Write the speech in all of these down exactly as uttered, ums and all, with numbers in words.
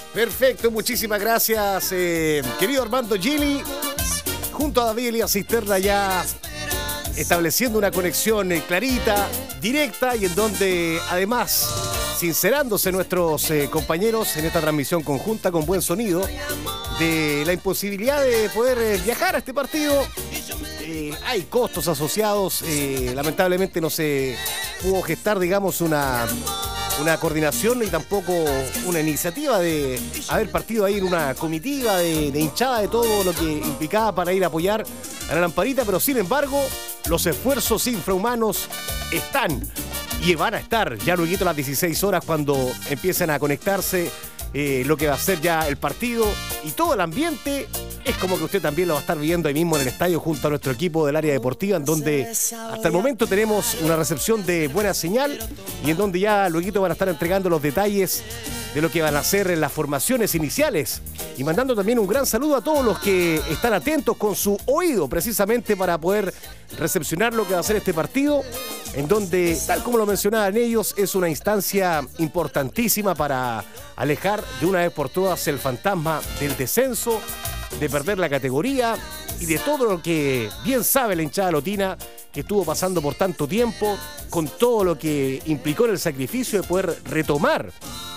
Perfecto, muchísimas gracias, eh, querido Armando Gili, junto a David Elías Cisterna ya estableciendo una conexión eh, clarita, directa y en donde además sincerándose nuestros eh, compañeros en esta transmisión conjunta con buen sonido de la imposibilidad de poder eh, viajar a este partido. Eh, hay costos asociados, eh, lamentablemente no se pudo gestar, digamos, una... una coordinación y tampoco una iniciativa de haber partido ahí en una comitiva de, de hinchada de todo lo que implicaba para ir a apoyar a la lamparita, pero sin embargo los esfuerzos infrahumanos están y van a estar ya luego a las dieciséis horas cuando empiecen a conectarse eh, lo que va a ser ya el partido y todo el ambiente. Es como que usted también lo va a estar viendo ahí mismo en el estadio junto a nuestro equipo del área deportiva, en donde hasta el momento tenemos una recepción de buena señal y en donde ya luego van a estar entregando los detalles de lo que van a ser las formaciones iniciales y mandando también un gran saludo a todos los que están atentos con su oído precisamente para poder recepcionar lo que va a ser este partido, en donde, tal como lo mencionaban ellos, es una instancia importantísima para alejar de una vez por todas el fantasma del descenso, de perder la categoría y de todo lo que bien sabe la hinchada lotina que estuvo pasando por tanto tiempo, con todo lo que implicó en el sacrificio de poder retomar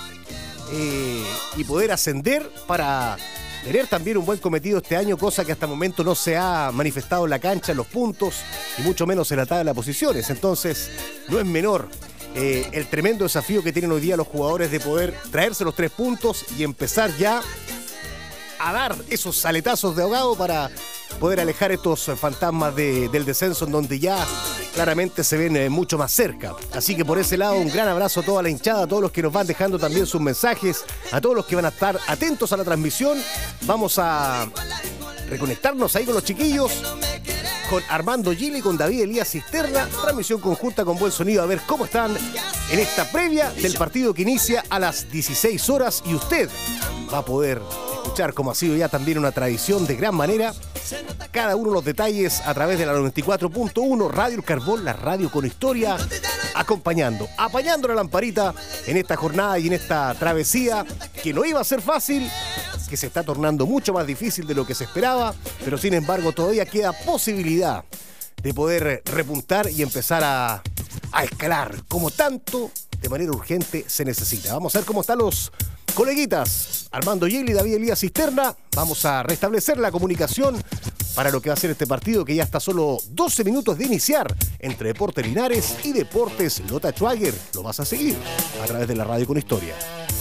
eh, y poder ascender para tener también un buen cometido este año, cosa que hasta el momento no se ha manifestado en la cancha, en los puntos y mucho menos en la tabla de posiciones. Entonces no es menor eh, el tremendo desafío que tienen hoy día los jugadores de poder traerse los tres puntos y empezar ya a dar esos aletazos de ahogado para poder alejar estos fantasmas de, del descenso, en donde ya claramente se ven eh, mucho más cerca. Así que por ese lado un gran abrazo a toda la hinchada, a todos los que nos van dejando también sus mensajes, a todos los que van a estar atentos a la transmisión. Vamos a reconectarnos ahí con los chiquillos, con Armando Gili, con David Elías Cisterna, transmisión conjunta con buen sonido, a ver cómo están en esta previa del partido que inicia a las dieciséis horas y usted va a poder escuchar, como ha sido ya también una tradición de gran manera, cada uno de los detalles a través de la noventa y cuatro punto uno Radio El Carbón, la radio con historia, acompañando, apañando la lamparita en esta jornada y en esta travesía que no iba a ser fácil, que se está tornando mucho más difícil de lo que se esperaba, pero sin embargo todavía queda posibilidad de poder repuntar y empezar a, a escalar como tanto de manera urgente se necesita. Vamos a ver cómo están los coleguitas Armando Gili y David Elías Cisterna. Vamos a restablecer la comunicación para lo que va a ser este partido, que ya está solo doce minutos de iniciar, entre Deportes Linares y Deportes Lota Schwager. Lo vas a seguir a través de la radio con historia.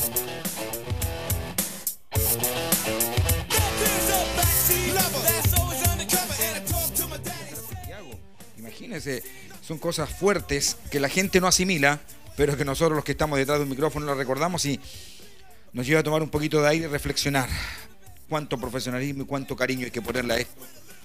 Imagínense, son cosas fuertes que la gente no asimila, pero que nosotros los que estamos detrás de un micrófono lo recordamos y nos lleva a tomar un poquito de aire y reflexionar cuánto profesionalismo y cuánto cariño hay que ponerle a esto,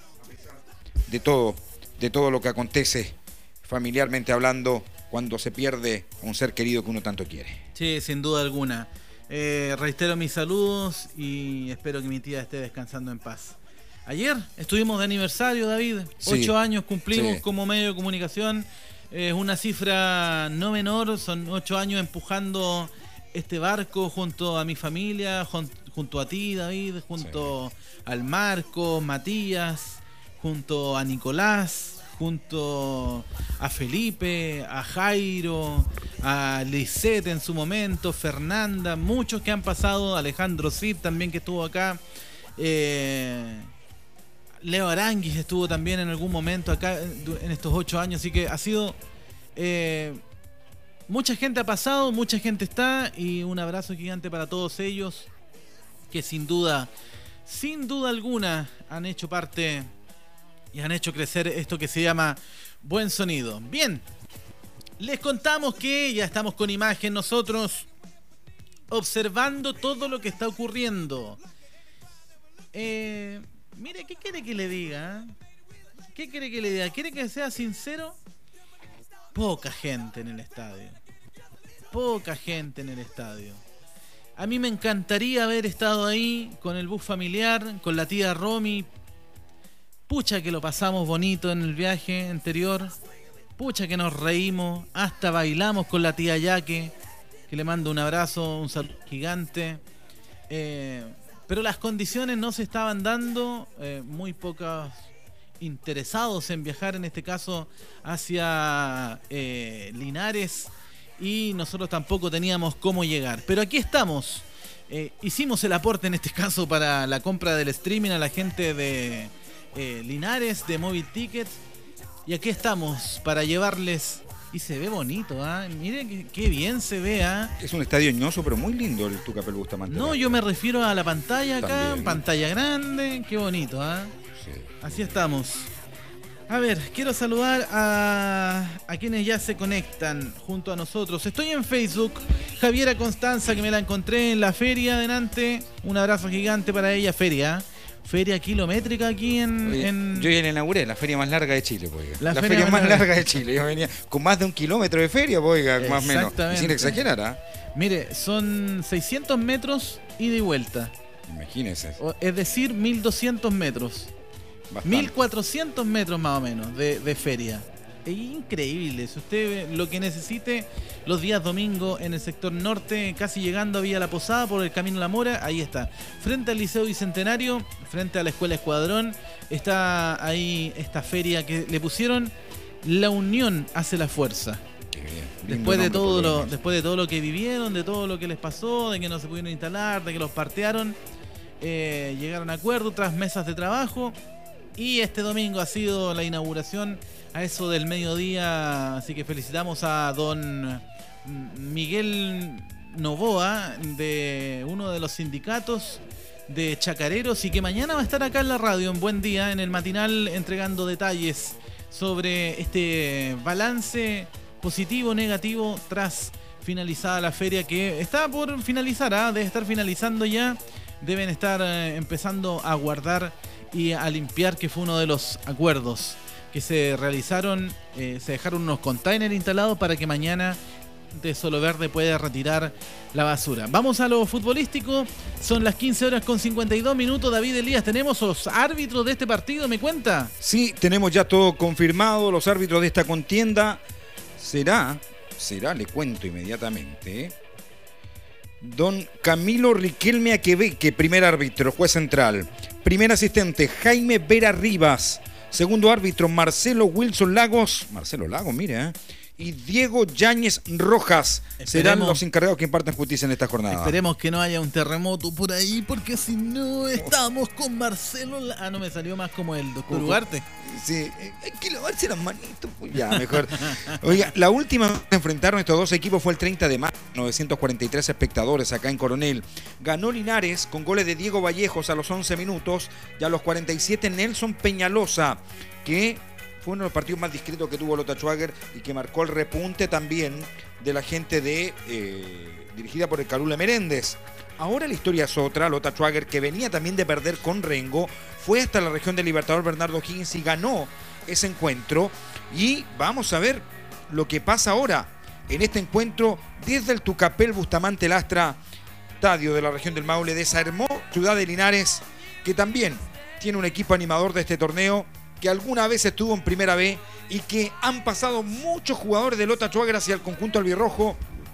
de todo, de todo lo que acontece familiarmente hablando cuando se pierde a un ser querido que uno tanto quiere. Sí, sin duda alguna. Eh, reitero mis saludos y espero que mi tía esté descansando en paz. Ayer estuvimos de aniversario, David. Sí, Ocho años cumplimos sí. como medio de comunicación. Es una cifra no menor. Son ocho años empujando este barco junto a mi familia, jun- junto a ti, David, junto sí. al Marco, Matías, junto a Nicolás, junto a Felipe, a Jairo, a Lisette en su momento, Fernanda, muchos que han pasado, Alejandro Cid también que estuvo acá. Eh... Leo Aranguis estuvo también en algún momento acá en estos ocho años, así que ha sido eh, mucha gente ha pasado, mucha gente está, y un abrazo gigante para todos ellos que sin duda, sin duda alguna han hecho parte y han hecho crecer esto que se llama Buen Sonido. Bien, les contamos que ya estamos con imagen nosotros observando todo lo que está ocurriendo. Eh... Mire, ¿qué quiere que le diga? ¿Qué quiere que le diga? ¿Quiere que sea sincero? Poca gente en el estadio. Poca gente en el estadio. A mí me encantaría haber estado ahí con el bus familiar, con la tía Romy. Pucha que lo pasamos bonito en el viaje anterior. Pucha que nos reímos. Hasta bailamos con la tía Yaque, que le mando un abrazo, un saludo gigante. Eh, pero las condiciones no se estaban dando, eh, muy pocos interesados en viajar, en este caso hacia eh, Linares, y nosotros tampoco teníamos cómo llegar. Pero aquí estamos. Eh, hicimos el aporte en este caso para la compra del streaming a la gente de eh, Linares, de Móvil Tickets, y aquí estamos para llevarles. Y se ve bonito, ¿ah? ¿eh? Miren qué, qué bien se ve, ¿ah? ¿eh? Es un estadio ñoso, pero muy lindo el Tucapel Bustamante. No, yo me refiero a la pantalla acá, también, pantalla grande, qué bonito, ¿ah? ¿eh? Sí. Así estamos. A ver, quiero saludar a, a quienes ya se conectan junto a nosotros. Estoy en Facebook, Javiera Constanza, que me la encontré en la feria adelante. Un abrazo gigante para ella, feria. Feria kilométrica aquí en... Oye, en... Yo ya la inauguré, la feria más larga de Chile, oiga. La, la feria, feria más larga. larga de Chile. Yo venía con más de un kilómetro de feria, oiga, más o menos. Y sin exagerar, ¿ah? ¿eh? Mire, son seiscientos metros ida y vuelta. Imagínese. Es decir, mil doscientos metros. Bastante. mil cuatrocientos metros más o menos de, de feria. Es increíble. Si usted lo que necesite, los días domingo en el sector norte, casi llegando a Villa La Posada por el Camino La Mora, ahí está. Frente al Liceo Bicentenario, frente a la Escuela Escuadrón, está ahí esta feria que le pusieron La Unión hace la fuerza. Qué bien. Después de, Lindo todo nombre, lo, por después de todo lo que vivieron, de todo lo que les pasó, de que no se pudieron instalar, de que los partearon, eh, llegaron a acuerdo tras mesas de trabajo. Y este domingo ha sido la inauguración a eso del mediodía, así que felicitamos a don Miguel Novoa, de uno de los sindicatos de chacareros, y que mañana va a estar acá en la radio, en Buen Día, en el matinal, entregando detalles sobre este balance positivo, negativo, tras finalizada la feria, que está por finalizar, ¿eh? Debe estar finalizando ya, deben estar eh, empezando a guardar y a limpiar, que fue uno de los acuerdos que se realizaron. Eh, se dejaron unos containers instalados para que mañana de Solo Verde pueda retirar la basura. Vamos a lo futbolístico. Son las quince horas con cincuenta y dos minutos. David Elías, tenemos los árbitros de este partido, ¿me cuenta? Sí, tenemos ya todo confirmado. Los árbitros de esta contienda será, será, le cuento inmediatamente, don Camilo Riquelme Aquebeque, primer árbitro, juez central. Primer asistente, Jaime Vera Rivas. Segundo árbitro, Marcelo Wilson Lagos. Marcelo Lagos, mire, ¿eh? Y Diego Yáñez Rojas. Esperemos, serán los encargados que impartan justicia en esta jornada. Esperemos que no haya un terremoto por ahí, porque si no estamos con Marcelo. La... Ah, no, me salió más como el doctor Ugarte. Sí, hay que lavarse las manitos. Pues ya, mejor. Oiga, la última vez que enfrentaron estos dos equipos fue el treinta de marzo, novecientos cuarenta y tres espectadores acá en Coronel. Ganó Linares con goles de Diego Vallejos a los once minutos y a los cuarenta y siete Nelson Peñalosa, que fue uno de los partidos más discretos que tuvo Lota Schwager y que marcó el repunte también de la gente de eh, dirigida por el Calule Meréndez. Ahora la historia es otra. Lota Schwager, que venía también de perder con Rengo, fue hasta la región del Libertador Bernardo Higgins y ganó ese encuentro. Y vamos a ver lo que pasa ahora en este encuentro desde el Tucapel Bustamante Lastra, estadio de la región del Maule, de esa hermosa ciudad de Linares, que también tiene un equipo animador de este torneo, que alguna vez estuvo en Primera B y que han pasado muchos jugadores de Lota Schwager hacia el conjunto albirrojo,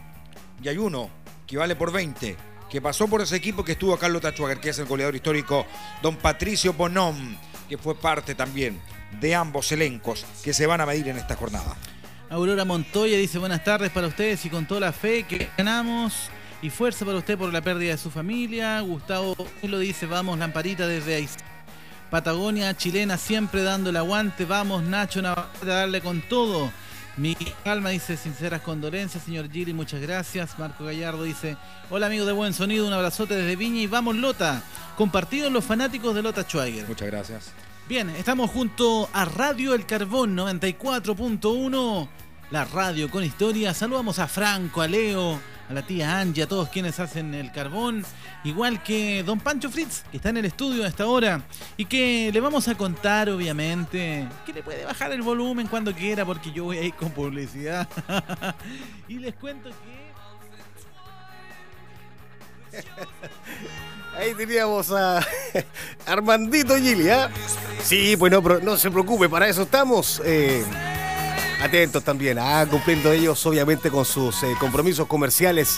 y hay uno que vale por veinte, que pasó por ese equipo, que estuvo acá en Lota Schwager, que es el goleador histórico don Patricio Bonom, que fue parte también de ambos elencos que se van a medir en esta jornada. Aurora Montoya dice: buenas tardes para ustedes y con toda la fe que ganamos y fuerza para usted por la pérdida de su familia. Gustavo lo dice: vamos Lamparita desde ahí. Patagonia chilena siempre dando el aguante. Vamos Nacho Navarrete a darle con todo. Mi Calma dice: sinceras condolencias, señor Giri, muchas gracias. Marco Gallardo dice: hola amigos de Buen Sonido, un abrazote desde Viña y vamos Lota. Compartidos los fanáticos de Lota Schwager. Muchas gracias. Bien, estamos junto a Radio El Carbón noventa y cuatro punto uno, la radio con historia. Saludamos a Franco, a Leo, a la tía Angie, a todos quienes hacen el carbón, igual que don Pancho Fritz, que está en el estudio a esta hora y que le vamos a contar, obviamente, que le puede bajar el volumen cuando quiera, porque yo voy a ir con publicidad. Y les cuento que... Ahí teníamos a Armandito Gili, ¿eh? Sí, pues no, no se preocupe, para eso estamos. Eh, atentos también, ah, cumpliendo ellos obviamente con sus eh, compromisos comerciales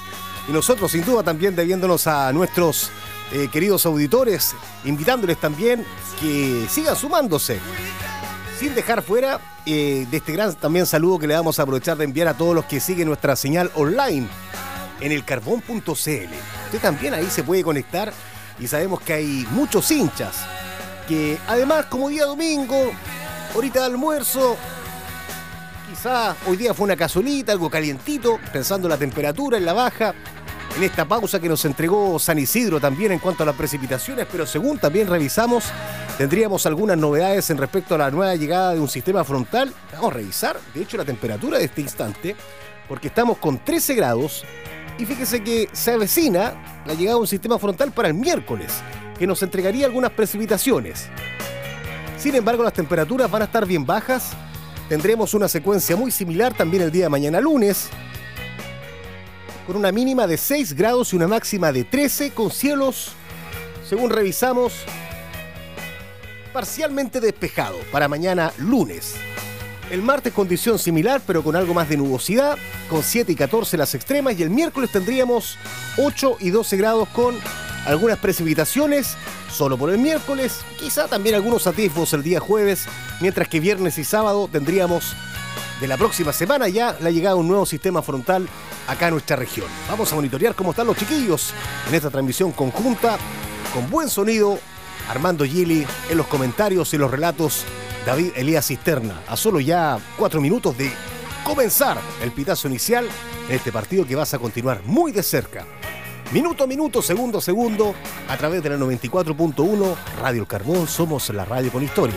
Y nosotros, sin duda, también debiéndonos a nuestros eh, queridos auditores, invitándoles también que sigan sumándose. Sin dejar fuera eh, de este gran también saludo que le vamos a aprovechar de enviar a todos los que siguen nuestra señal online en el carbón punto c l. Usted también ahí se puede conectar y sabemos que hay muchos hinchas que además, como día domingo, ahorita de almuerzo, quizá hoy día fue una cazuelita, algo calientito, pensando en la temperatura, en la baja, en esta pausa que nos entregó San Isidro también en cuanto a las precipitaciones, pero según también revisamos, tendríamos algunas novedades en respecto a la nueva llegada de un sistema frontal. Vamos a revisar, de hecho, la temperatura de este instante, porque estamos con trece grados y fíjese que se avecina la llegada de un sistema frontal para el miércoles, que nos entregaría algunas precipitaciones. Sin embargo, las temperaturas van a estar bien bajas. Tendremos una secuencia muy similar también el día de mañana lunes, con una mínima de seis grados y una máxima de trece, con cielos, según revisamos, parcialmente despejado para mañana lunes. El martes condición similar, pero con algo más de nubosidad, con siete y catorce las extremas, y el miércoles tendríamos ocho y doce grados con algunas precipitaciones, solo por el miércoles, quizá también algunos atisbos el día jueves, mientras que viernes y sábado tendríamos de la próxima semana ya la llegada de un nuevo sistema frontal acá en nuestra región. Vamos a monitorear cómo están los chiquillos en esta transmisión conjunta, con buen sonido, Armando Gili en los comentarios y los relatos, David Elías Cisterna, a solo ya cuatro minutos de comenzar el pitazo inicial en este partido que vas a continuar muy de cerca. Minuto a minuto, segundo a segundo, a través de la noventa y cuatro punto uno, Radio El Carbón, somos la radio con historia.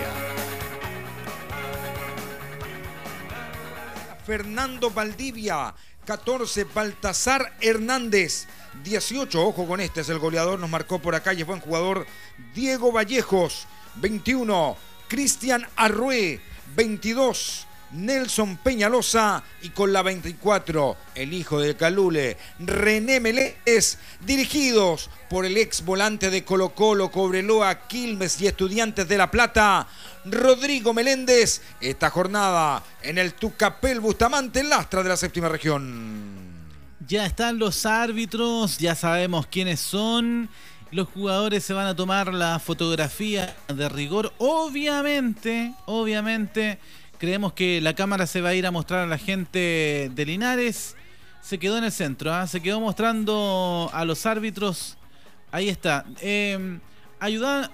Fernando Valdivia, catorce, Baltasar Hernández, dieciocho, ojo con este, es el goleador, nos marcó por acá y es buen jugador, Diego Vallejos, veintiuno, Cristian Arrué, veintidós, Nelson Peñalosa, y con la veinticuatro, el hijo del Calule, René Meléndez, dirigidos por el ex volante de Colo Colo, Cobreloa, Quilmes y Estudiantes de La Plata, Rodrigo Meléndez. Esta jornada en el Tucapel Bustamante, en Lastra de la séptima región. Ya están los árbitros, ya sabemos quiénes son. Los jugadores se van a tomar la fotografía de rigor. Obviamente, obviamente, creemos que la cámara se va a ir a mostrar a la gente de Linares. Se quedó en el centro, ¿eh? Se quedó mostrando a los árbitros. Ahí está. Eh, ayuda,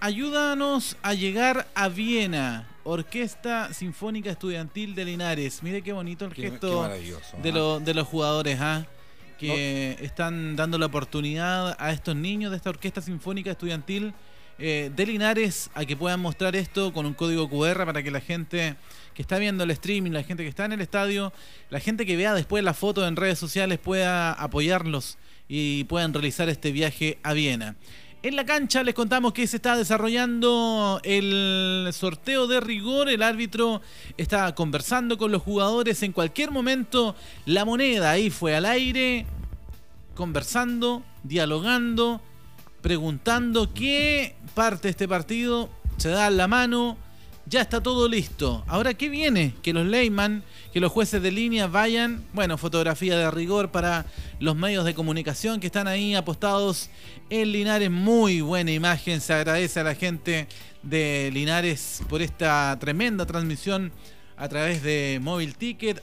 ayúdanos a llegar a Viena. Orquesta Sinfónica Estudiantil de Linares. Mire qué bonito el Qué, gesto qué de, ¿eh? lo, de los jugadores, ¿ah? ¿eh? que no. están dando la oportunidad a estos niños de esta Orquesta Sinfónica Estudiantil eh, de Linares a que puedan mostrar esto con un código cu erre para que la gente que está viendo el streaming, la gente que está en el estadio, la gente que vea después la foto en redes sociales pueda apoyarlos y puedan realizar este viaje a Viena. En la cancha les contamos que se está desarrollando el sorteo de rigor. El árbitro está conversando con los jugadores en cualquier momento. La moneda ahí fue al aire, conversando, dialogando, preguntando qué parte de este partido se da la mano. Ya está todo listo. Ahora, ¿qué viene? Que los Leyman, que los jueces de línea vayan, bueno, fotografía de rigor para los medios de comunicación que están ahí apostados en Linares. Muy buena imagen, se agradece a la gente de Linares por esta tremenda transmisión a través de Móvil Ticket.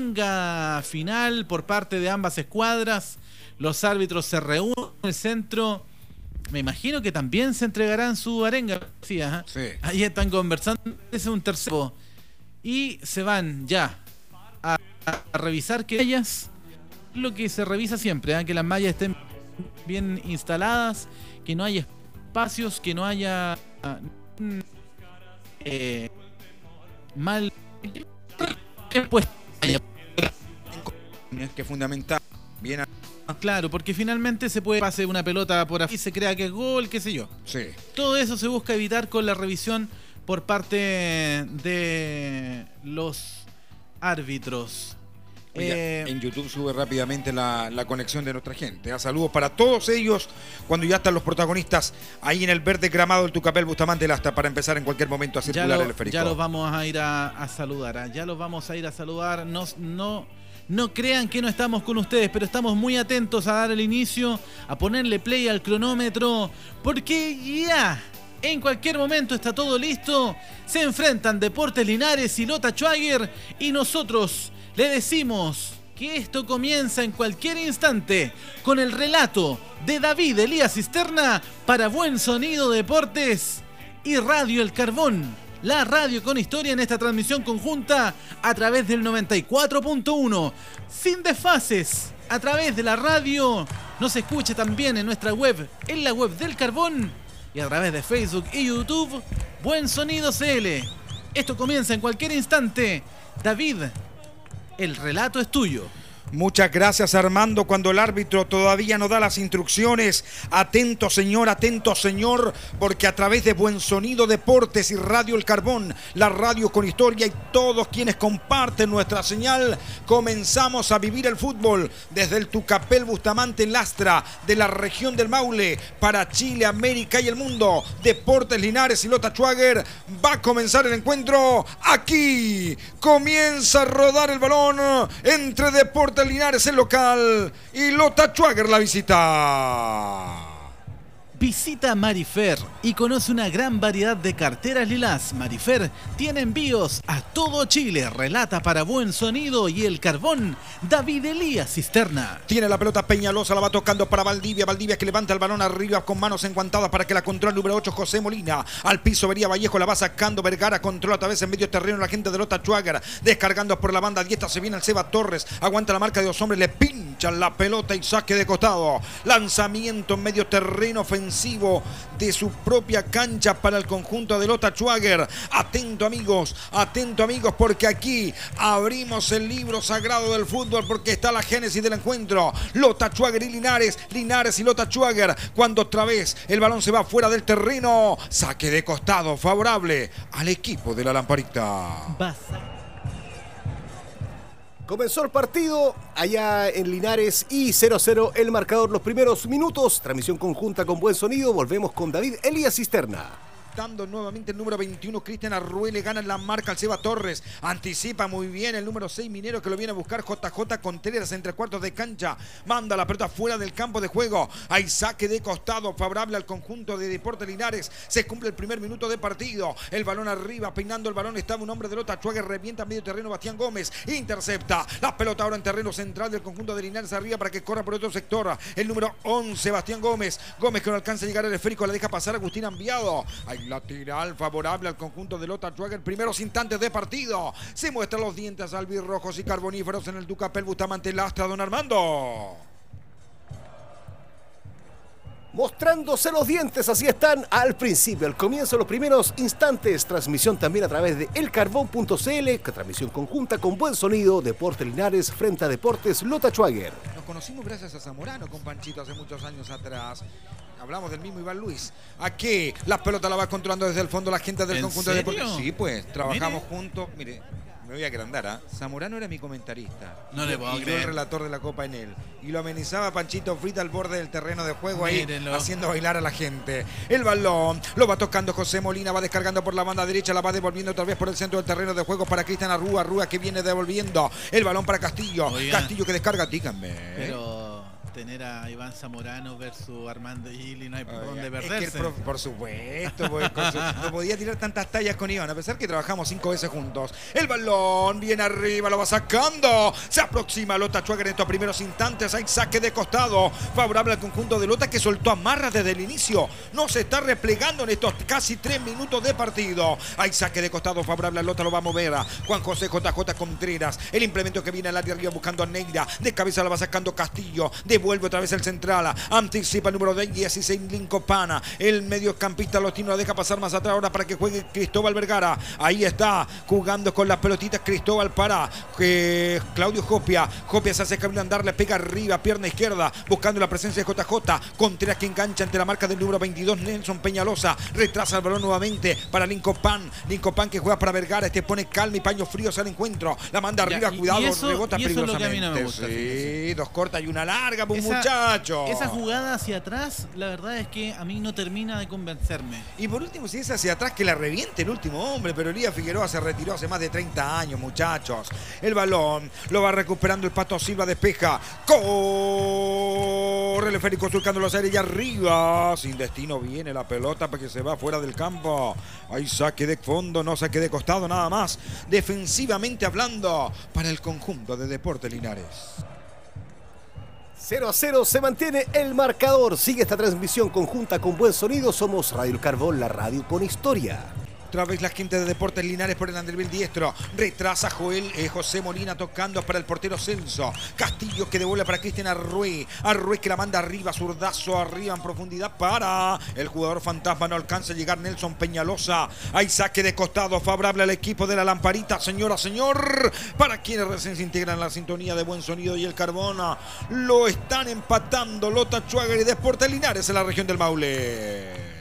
Arenga final por parte de ambas escuadras. Los árbitros se reúnen en el centro. Me imagino que también se entregarán su arenga. Sí, ajá. Sí. Ahí están conversando. Ese es un tercero. Y se van ya a, a revisar que ellas, lo que se revisa siempre, ¿eh? Que las mallas estén bien instaladas, que no haya espacios, que no haya eh, mal pues, es que es fundamental. Bien. Claro, porque finalmente se puede pase una pelota por aquí, se crea que es gol, qué sé yo. Sí. Todo eso se busca evitar con la revisión por parte de los árbitros. Oiga, eh, en YouTube sube rápidamente la, la conexión de nuestra gente. ¿eh? Saludos para todos ellos cuando ya están los protagonistas ahí en el verde gramado del Tucapel Bustamante Lastra para empezar en cualquier momento a circular ya lo, el esférico. Ya los vamos a ir a, a saludar, ¿eh? ya los vamos a ir a saludar. No, no, No crean que no estamos con ustedes, pero estamos muy atentos a dar el inicio, a ponerle play al cronómetro, porque ya, en cualquier momento está todo listo. Se enfrentan Deportes Linares y Lota Schwager y nosotros le decimos que esto comienza en cualquier instante con el relato de David Elías Cisterna para Buen Sonido Deportes y Radio El Carbón, la radio con historia en esta transmisión conjunta a través del noventa y cuatro punto uno, sin desfases, a través de la radio. Nos escuche también en nuestra web, en la web del Carbón y a través de Facebook y YouTube, Buen Sonido C L. Esto comienza en cualquier instante. David, el relato es tuyo. Muchas gracias, Armando. Cuando el árbitro todavía no da las instrucciones, atento señor, atento señor, porque a través de Buen Sonido Deportes y Radio El Carbón, la radio con historia y todos quienes comparten nuestra señal, comenzamos a vivir el fútbol desde el Tucapel Bustamante Lastra de la región del Maule para Chile, América y el mundo. Deportes Linares y Lota Schwager, va a comenzar el encuentro. Aquí comienza a rodar el balón entre Deportes Linares el local y Lota Schwager la visita. Visita Marifer y conoce una gran variedad de carteras lilás. Marifer tiene envíos a todo Chile. Relata para Buen Sonido y El Carbón, David Elías Cisterna. Tiene la pelota Peñalosa, la va tocando para Valdivia. Valdivia que levanta el balón arriba con manos enguantadas para que la controle el número ocho, José Molina. Al piso vería Vallejo, la va sacando Vergara, controla otra vez en medio terreno la gente de Lota Schwager. Descargando por la banda diestra se viene el Seba Torres. Aguanta la marca de dos hombres, le pinchan la pelota y saque de costado. Lanzamiento en medio terreno ofensivo de su propia cancha para el conjunto de Lota Schwager. Atento amigos, atento amigos, porque aquí abrimos el libro sagrado del fútbol, porque está la génesis del encuentro. Lota Schwager y Linares, Linares y Lota Schwager, cuando otra vez el balón se va fuera del terreno. Saque de costado favorable al equipo de la Lamparita. Basta. Comenzó el partido allá en Linares y cero a cero el marcador los primeros minutos. Transmisión conjunta con Buen Sonido. Volvemos con David Elías Cisterna. Dando nuevamente el número veintiuno, Cristian Arrué, gana la marca al Seba Torres. Anticipa muy bien el número seis, Minero, que lo viene a buscar J J Contreras entre cuartos de cancha. Manda la pelota fuera del campo de juego. Hay saque de costado favorable al conjunto de Deportes Linares. Se cumple el primer minuto de partido. El balón arriba, peinando el balón, estaba un hombre de Lota Schwager, revienta a medio terreno Bastián Gómez. Intercepta la pelota ahora en terreno central del conjunto de Linares arriba para que corra por otro sector. El número once, Bastián Gómez. Gómez que no alcanza a llegar al esférico, la deja pasar Agustín Enviado. Hay lateral favorable al conjunto de Lota Schwager. Primeros instantes de partido. Se muestran los dientes albirrojos y carboníferos en el Tucapel Bustamante Lastra, don Armando. Mostrándose los dientes, así están al principio, al comienzo, los primeros instantes. Transmisión también a través de el carbón punto c l, transmisión conjunta con Buen Sonido, Deportes Linares frente a Deportes Lota Schwager. Nos conocimos gracias a Zamorano con Panchito hace muchos años atrás. Hablamos del mismo Iván Luis. Aquí la pelota la va controlando desde el fondo la gente del conjunto de Deportes. Sí, pues, trabajamos mire. juntos. Mire, me voy a agrandar, ¿ah? ¿eh? Zamorano era mi comentarista. No le puedo y creer. yo el relator de la Copa en él. Y lo amenizaba Panchito Frita al borde del terreno de juego. Mírenlo. Ahí, haciendo bailar a la gente. El balón lo va tocando José Molina, va descargando por la banda derecha, la va devolviendo otra vez por el centro del terreno de juego para Cristian Arrúa. Arrúa que viene devolviendo. El balón para Castillo. Oiga. Castillo que descarga, díganme. Pero tener a Iván Zamorano versus Armando Gili, no hay por dónde perderse. Es que el, por supuesto, pues, con su, no podía tirar tantas tallas con Iván, a pesar que trabajamos cinco veces juntos. El balón viene arriba, lo va sacando. Se aproxima Lota Schwager en estos primeros instantes. Hay saque de costado, favorable al conjunto de Lota, que soltó amarras desde el inicio. No se está replegando en estos casi tres minutos de partido. Hay saque de costado, favorable a Lota, lo va a mover a Juan José J J Contreras. El implemento que viene al área arriba buscando a Neira. De cabeza la va sacando Castillo. De Vuelve otra vez el central. Anticipa el número dieciséis, Lincoln Pana. El mediocampista Lotino la deja pasar más atrás ahora para que juegue Cristóbal Vergara. Ahí está jugando con las pelotitas Cristóbal para eh, Claudio Jopia. Jopia se hace camino a andar, le pega arriba, pierna izquierda, buscando la presencia de J J. Contreras que engancha ante la marca del número veintidós, Nelson Peñalosa. Retrasa el balón nuevamente para Lincoln Pan. Lincoln Pan que juega para Vergara. Este pone calma y paños fríos al encuentro. La manda arriba, ya, cuidado, y eso, rebota y eso peligrosamente. Es lo que a mí no me gusta, sí, dos cortas y una larga. pues esa, muchachos. Esa jugada hacia atrás, la verdad es que a mí no termina de convencerme. Y por último, si es hacia atrás, que la reviente el último hombre. Pero Elías Figueroa se retiró hace más de treinta años, muchachos. El balón lo va recuperando el Pato Silva, despeja. Corre el esférico surcando los aires y arriba. Sin destino viene la pelota porque se va fuera del campo. Hay saque de fondo, no saque de costado, nada más. Defensivamente hablando para el conjunto de Deportes Linares. cero a cero se mantiene el marcador. Sigue esta transmisión conjunta con buen sonido. Somos Radio El Carbón, la radio con historia. Otra vez la gente de Deportes Linares por el andrevil diestro. Retrasa Joel, eh, José Molina tocando para el portero Celso. Castillo que devuelve para Cristian Arrué. Arrué que la manda arriba, zurdazo arriba en profundidad para el jugador fantasma. No alcanza a llegar Nelson Peñalosa. Hay saque de costado favorable al equipo de la Lamparita. Señora, señor. Para quienes recién se integran en la sintonía de buen sonido y el Carbona. Lo están empatando Lota Schwager y Deportes Linares en la región del Maule.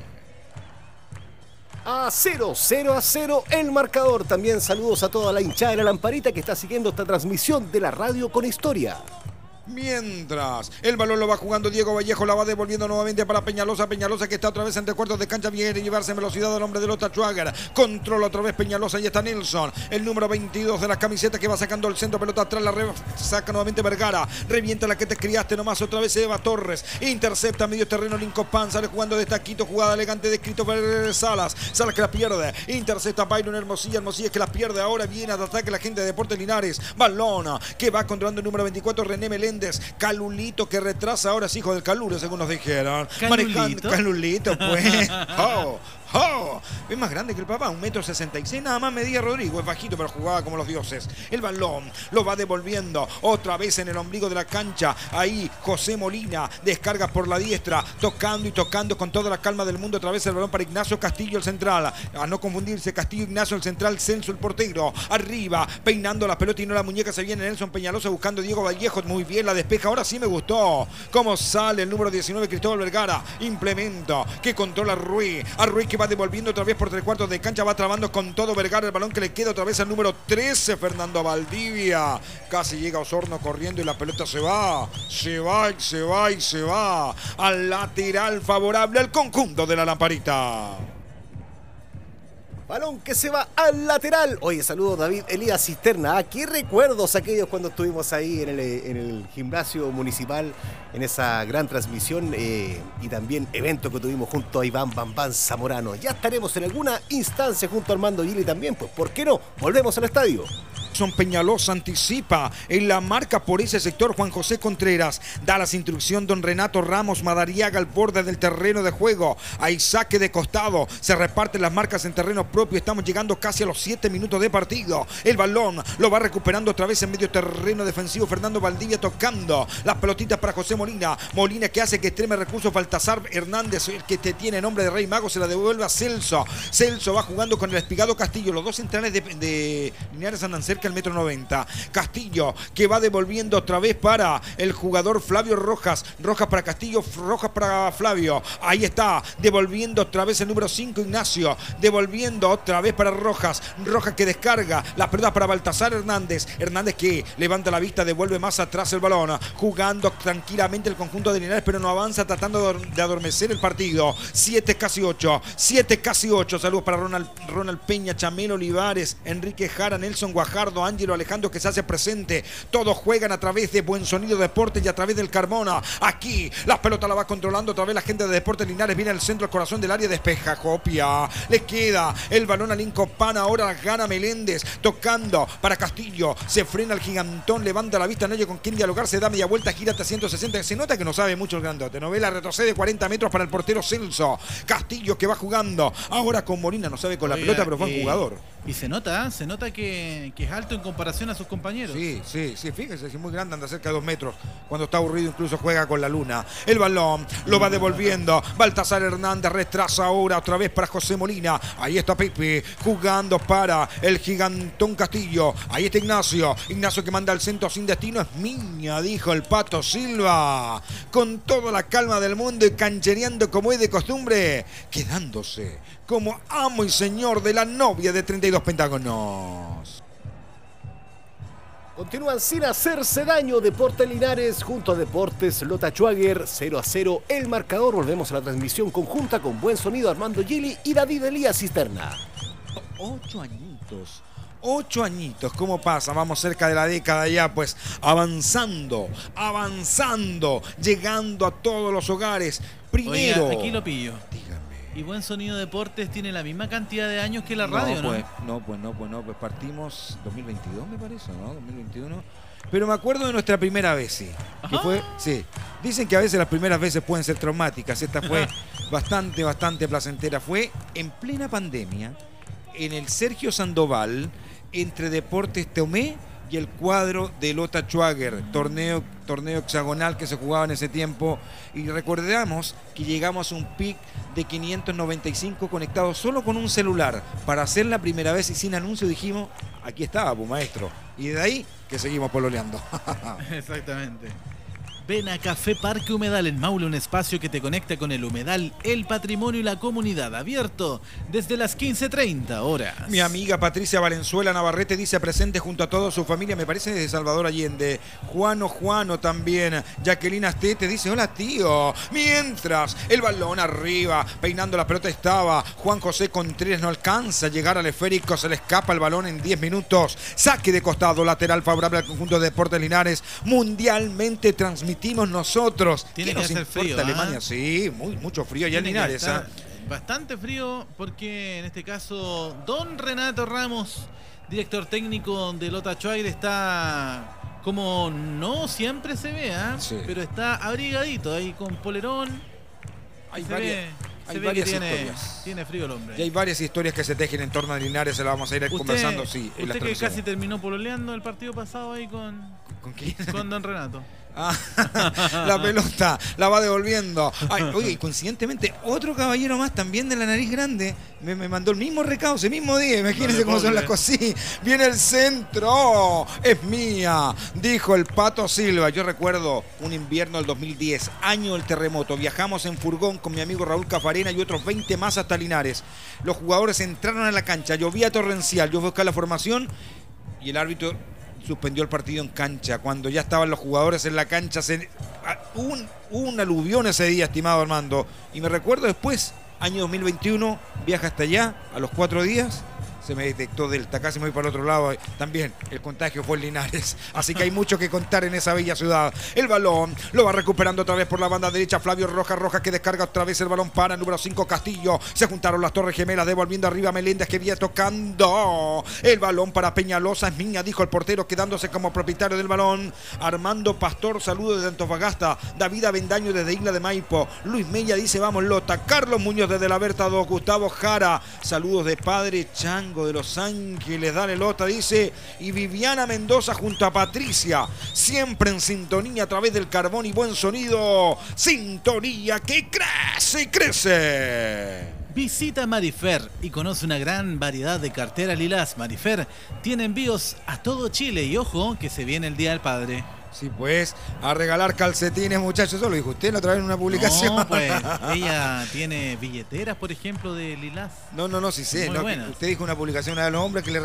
A cero, cero a cero el marcador. También saludos a toda la hinchada de la Lamparita que está siguiendo esta transmisión de la radio con historia. Mientras el balón lo va jugando Diego Vallejo, la va devolviendo nuevamente para Peñalosa. Peñalosa que está otra vez entre cuartos de cancha, viene a llevarse en velocidad al hombre de Lota Schwager. Controla otra vez Peñalosa y está Nelson, el número veintidós de las camisetas, que va sacando el centro, pelota atrás, la re saca nuevamente Vergara. Revienta la que te criaste nomás, otra vez Eva Torres. Intercepta medio terreno Lincoln Pan, sale jugando de taquito, jugada elegante de Christopher Salas. Salas que la pierde, intercepta Byron Hermosilla. Hermosilla que la pierde, ahora viene a ataque la gente de Deportes Linares. Balona que va controlando el número veinticuatro, René Meléndez. Calulito que retrasa, ahora es hijo del Caluro, según nos dijeron. ¿Calulito? Calulito, pues. Oh, oh. Es más grande que el papá, un metro sesenta y seis, nada más medía Rodrigo. Es bajito, pero jugaba como los dioses. El balón lo va devolviendo otra vez en el ombligo de la cancha. Ahí José Molina descarga por la diestra, tocando y tocando con toda la calma del mundo. Otra vez el balón para Ignacio Castillo, el central. A no confundirse, Castillo, Ignacio, el central, Celso, el portero. Arriba, peinando la pelota y no la muñeca, se viene Nelson Peñalosa buscando Diego Vallejo. Muy bien, la despeja. Ahora sí me gustó cómo sale el número diecinueve, Cristóbal Vergara. Implemento que controla a Rui. A Rui que va devolviendo otra vez por tres cuartos de cancha. Va trabando con todo Vergara. El balón que le queda otra vez al número trece, Fernando Valdivia. Casi llega Osorno corriendo y la pelota se va. Se va y se va y se va. Al lateral favorable al conjunto de la Lamparita. Balón que se va al lateral. Oye, saludos David Elías Cisterna. ¿Ah? ¿Qué recuerdos aquellos cuando estuvimos ahí en el, en el gimnasio municipal, en esa gran transmisión eh, y también evento que tuvimos junto a Iván Bambán Zamorano? Ya estaremos en alguna instancia junto a Armando Gili también, pues ¿por qué no? Volvemos al estadio. Son Peñalosa anticipa en la marca por ese sector. Juan José Contreras da las instrucciones. Don Renato Ramos Madariaga al borde del terreno de juego. Hay saque de costado. Se reparten las marcas en terreno propio. Estamos llegando casi a los siete minutos de partido. El balón lo va recuperando otra vez en medio terreno defensivo. Fernando Valdivia tocando las pelotitas para José Molina. Molina que hace que extreme recurso. Baltasar Hernández, el que te tiene nombre de Rey Mago, se la devuelve a Celso. Celso va jugando con el Espigado Castillo. Los dos centrales de, de Linares andan cerca al metro noventa. Castillo que va devolviendo otra vez para el jugador Flavio Rojas. Rojas para Castillo, Rojas para Flavio. Ahí está, devolviendo otra vez el número cinco, Ignacio. Devolviendo otra vez para Rojas. Rojas que descarga la pelota para Baltasar Hernández. Hernández que levanta la vista, devuelve más atrás el balón. Jugando tranquilamente el conjunto de Linares, pero no avanza, tratando de adormecer el partido. siete casi ocho. siete casi ocho. Saludos para Ronald, Ronald Peña, Chamel Olivares, Enrique Jara, Nelson Guajardo, Ángelo Alejandro que se hace presente. Todos juegan a través de Buen Sonido Deportes y a través del Carmona. Aquí la pelota la va controlando otra vez la gente de Deportes Linares. Viene al centro, al corazón del área, despeja Copia. Le queda el balón a Lincoln Pan. Ahora gana Meléndez tocando para Castillo. Se frena el gigantón, levanta la vista, no hay con quién dialogar. Se da media vuelta, gira hasta ciento sesenta. Se nota que no sabe mucho el grandote. Novela retrocede cuarenta metros para el portero Celso. Castillo que va jugando ahora con Molina. No sabe con la Oiga, pelota, pero fue un eh, jugador. Y se nota, ¿eh? se nota que, que es alto en comparación a sus compañeros. Sí, sí, sí, fíjese, es muy grande, anda cerca de dos metros. Cuando está aburrido incluso juega con la luna. El balón lo va devolviendo Baltasar Hernández, retrasa ahora otra vez para José Molina. Ahí está Pepe jugando para el gigantón Castillo. Ahí está Ignacio. Ignacio que manda al centro sin destino. Es Miña, dijo el Pato Silva. Con toda la calma del mundo y canchereando como es de costumbre. Quedándose como amo y señor de la novia de treinta y dos pentágonos. Continúan sin hacerse daño Deportes Linares junto a Deportes Lota Schwager, cero a cero el marcador. Volvemos a la transmisión conjunta con buen sonido, Armando Gili y David Elías Cisterna. Ocho añitos. Ocho añitos, ¿cómo pasa? Vamos cerca de la década ya, pues avanzando, avanzando, llegando a todos los hogares. Primero. Oiga, aquí lo pillo. Dígame. Y Buen Sonido Deportes tiene la misma cantidad de años que la radio, ¿no? Pues, no, pues no, pues no, pues partimos dos mil veintidós, me parece, ¿no? dos mil veintiuno. Pero me acuerdo de nuestra primera vez, sí. Que fue, sí. Dicen que a veces las primeras veces pueden ser traumáticas. Esta fue bastante, bastante placentera. Fue en plena pandemia, en el Sergio Sandoval, entre Deportes Teomé y el cuadro de Lota Schwager, torneo, torneo hexagonal que se jugaba en ese tiempo. Y recordamos que llegamos a un pic de quinientos noventa y cinco conectados solo con un celular. Para hacer la primera vez y sin anuncio dijimos, aquí estaba, pues, maestro. Y de ahí que seguimos pololeando. Exactamente. Ven a Café Parque Humedal en Maule, un espacio que te conecta con el humedal, el patrimonio y la comunidad, abierto desde las quince treinta horas. Mi amiga Patricia Valenzuela Navarrete dice presente junto a toda su familia, me parece de Salvador Allende. Juano Juano también. Jacqueline Astete dice, hola tío. Mientras el balón arriba, peinando la pelota estaba Juan José Contreras, no alcanza a llegar al esférico, se le escapa el balón en diez minutos. Saque de costado, lateral favorable al conjunto de Deportes Linares, mundialmente transmitido. Nosotros. Tiene ¿Qué que nos hacer importa frío, Alemania? ¿eh? Sí, muy, mucho frío allá en Tiene que Linares. estar ¿eh? Bastante frío porque en este caso don Renato Ramos, director técnico de Lota Schwager, está como no siempre se ve, ¿eh? Sí. Pero está abrigadito ahí con polerón. Hay se varias, ve, hay se ve varias que tiene, historias. tiene frío el hombre. Y hay varias historias que se tejen en torno a Linares, se las vamos a ir Usted, conversando. Sí, en las usted que casi transmisiones. terminó pololeando el partido pasado ahí con, ¿Con quién? con don Renato. Ah, la pelota la va devolviendo. Ay, oye, y coincidentemente, otro caballero más también de la nariz grande me, me mandó el mismo recado ese mismo día. Imagínense No cómo son creer. las cosas. Sí, viene el centro, es mía, dijo el Pato Silva. Yo recuerdo un invierno del dos mil diez, año del terremoto. Viajamos en furgón con mi amigo Raúl Cafarena y otros veinte más hasta Linares. Los jugadores entraron a la cancha, llovía torrencial. Yo fui a buscar la formación y el árbitro suspendió el partido en cancha. Cuando ya estaban los jugadores en la cancha, se, un, un aluvión ese día, estimado Armando. Y me recuerdo después, año dos mil veintiuno, viaja hasta allá, a los cuatro días, se me detectó Delta, casi me voy para el otro lado. También el contagio fue en Linares. Así que hay mucho que contar en esa bella ciudad. El balón lo va recuperando otra vez por la banda derecha Flavio Rojas. Rojas que descarga otra vez el balón para número cinco Castillo. Se juntaron las Torres Gemelas devolviendo arriba a Meléndez que viene tocando. El balón para Peñalosa es mía, dijo el portero quedándose como propietario del balón. Armando Pastor, saludos desde Antofagasta. David Avendaño desde Isla de Maipo. Luis Mella dice vamos Lota. Carlos Muñoz desde La Berta dos. Gustavo Jara, saludos de Padre Chango de Los Ángeles, dale Lota, dice. Y Viviana Mendoza junto a Patricia, siempre en sintonía a través del carbón y buen sonido. Sintonía que crece y crece. Visita Marifer y conoce una gran variedad de carteras lilás. Marifer tiene envíos a todo Chile y ojo que se viene el Día del Padre. Sí, pues, a regalar calcetines, muchachos. Eso lo dijo usted la otra vez en una publicación. No, pues, ella tiene billeteras, por ejemplo, de lilás. No, no, no, sí sé. Muy No, buenas. usted dijo una publicación a los hombres que le